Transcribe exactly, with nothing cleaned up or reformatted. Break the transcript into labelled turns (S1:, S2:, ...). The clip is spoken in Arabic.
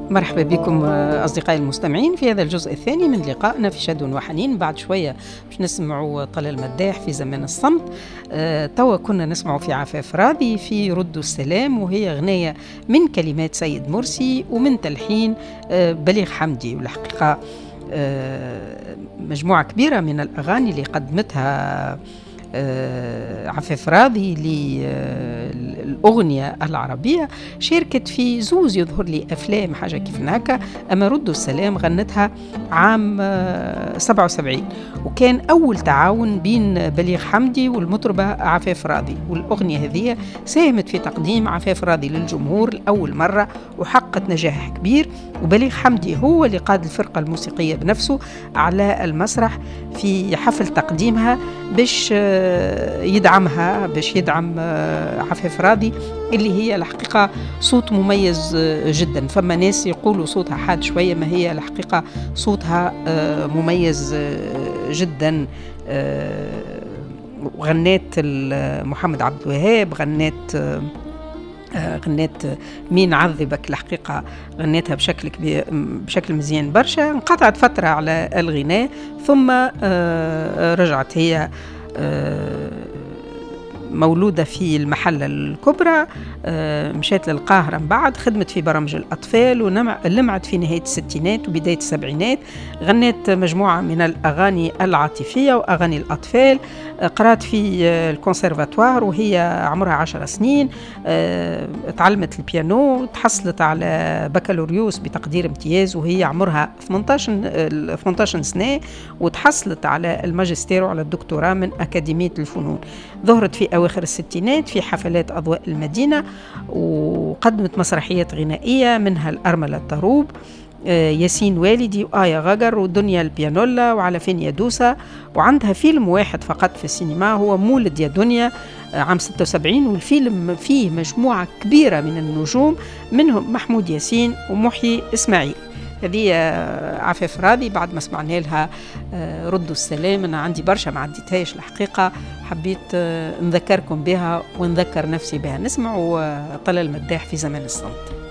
S1: مرحبا بكم أصدقائي المستمعين في هذا الجزء الثاني من لقائنا في شد وحنين. بعد شوية باش نسمعوا طلال مداح في زمان الصمت. أه توا كنا نسمعوا في عفاف راضي في ردوا السلام، وهي غنية من كلمات سيد مرسي ومن تلحين أه بليغ حمدي. والحقيقة أه مجموعة كبيرة من الأغاني اللي قدمتها آه عفاف راضي للأغنية العربية شاركت في زوز يظهر لي أفلام حاجة كيف هكا. أما ردوا السلام غنتها عام آه سبعة وسبعين، وكان أول تعاون بين بليغ حمدي والمطربة عفاف راضي، والأغنية هذه ساهمت في تقديم عفاف راضي للجمهور لأول مرة وحققت نجاح كبير. وبليغ حمدي هو اللي قاد الفرقة الموسيقية بنفسه على المسرح في حفل تقديمها باش يدعمها، باش يدعم عفاف راضي اللي هي الحقيقة صوت مميز جدا. فما ناس يقولوا صوتها حاد شوية، ما هي الحقيقة صوتها مميز جدا. غنات محمد عبد الوهاب، غنات غنيت مين عذبك، الحقيقة غنيتها بشكل كبير بشكل مزيان برشا. انقطعت فترة على الغناء ثم رجعت هي مولودة في المحلة الكبرى، مشيت للقاهرة من بعد، خدمت في برامج الأطفال ولمعت في نهاية الستينات وبداية السبعينات. غنيت مجموعة من الأغاني العاطفية وأغاني الأطفال. قرأت في الكونسيرفاتوار وهي عمرها عشر سنين، تعلمت البيانو، تحصلت على بكالوريوس بتقدير امتياز وهي عمرها ثمانية عشر سنة، وتحصلت على الماجستير وعلى الدكتوراه من أكاديمية الفنون. ظهرت في أواخر الستينات في حفلات أضواء المدينة، وقدمت مسرحيات غنائية منها الأرملة الطروب، ياسين والدي وآية غجر ودنيا البيانولا وعلى فين يا دوسة. وعندها فيلم واحد فقط في السينما هو مولد يا دنيا عام ستة وسبعين، والفيلم فيه مجموعة كبيرة من النجوم منهم محمود ياسين ومحيي إسماعيل. هذه عفاف راضي. بعد ما سمعنا لها ردوا السلام، أنا عندي برشا ما عديتهاش الحقيقة، حبيت نذكركم بها ونذكر نفسي بها. نسمع طلال مداح في زمان الصمت.